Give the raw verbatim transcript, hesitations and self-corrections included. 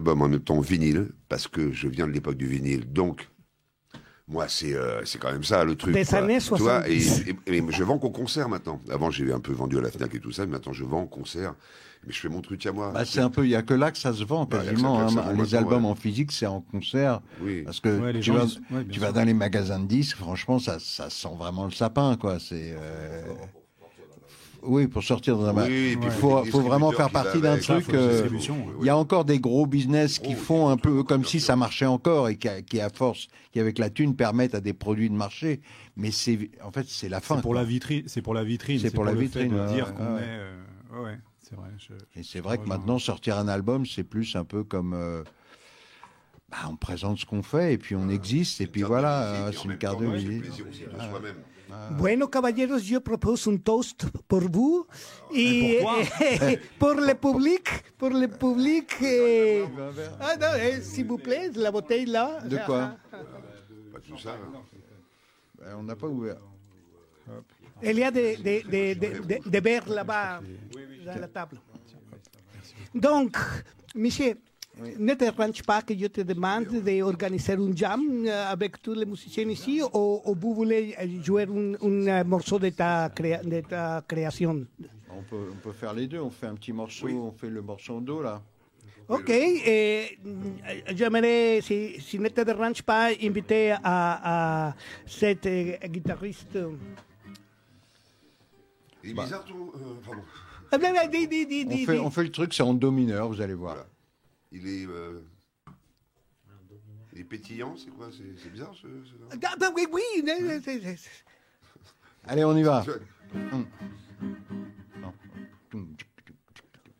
Bon, en même temps vinyle, parce que je viens de l'époque du vinyle, donc moi c'est euh, c'est quand même ça le truc. Des quoi. années Tu vois, et, soixante-dix. et- et je vends qu'au concert maintenant. Avant j'ai un peu vendu à la Fnac et tout ça, mais maintenant je vends en concert. Mais je fais mon truc à moi. Bah, c'est un peu, il y a que là que ça se vend Bah, quasiment. y a que ça- que ça hein. vend Les maintenant, albums ouais. en physique, c'est en concert. Oui. Parce que Ouais, les tu, gens, vas, ils- ouais, bien tu sûr. vas dans les magasins de disques, franchement, ça, ça sent vraiment le sapin, quoi. C'est. euh, Oui, pour sortir dans un Oui, magasin. et puis Il faut faut, des faut vraiment distributeurs faire qui va partie d'un avec. Ça, truc. faut une euh, distribution, ouais. Il y a encore des gros business qui Oh, font un peu comme bien si sûr. ça marchait encore et qui, a- qui à force, qui avec la thune permettent à des produits de marcher. Mais c'est, en fait, c'est la fin. C'est pour quoi. la vitrine. C'est pour la vitrine. C'est pour la le vitrine, fait de ouais, dire ouais, qu'on ouais. est. euh, ouais, ouais, c'est vrai. je- Et c'est vrai que rejoins. maintenant, sortir un album, c'est plus un peu comme. euh, bah, on présente ce qu'on fait et puis on existe et puis voilà, euh, c'est une carte de visite. visite. plaisir aussi de soi-même. Bueno, caballeros, je propose un toast pour vous et, Et pour et pour le public, pour le public. et- Ah non, eh, s'il vous plaît, la bouteille là. De quoi Pas tout ça. hein. Ben, On n'a pas ouvert. Il y a des, des, des, des, des- des verres là-bas, dans la table. Donc, monsieur, ne te dérange pas que je te demande d'organiser un jam euh, avec tous les musiciens ici ou, ou vous voulez jouer un, un euh, morceau de ta, créa- de ta création? On peut, on peut faire les deux. On fait un petit morceau, on fait le morceau en do là. Ok, eh, j'aimerais, si, si ne te dérange pas, inviter à, à cet euh, guitariste. Il est bizarre ton. euh, pardon. Ah, ben, ben, dis, dis, dis, On dis, fait, dis. on fait le truc, c'est en do mineur, vous allez voir. Voilà. Il est. euh, Il est pétillant, c'est quoi C'est c'est bizarre ce. ce- Ah, ben, oui, oui, ne- ne- c'est- c'est- Allez, on y va. Tu vois, Hum. Non.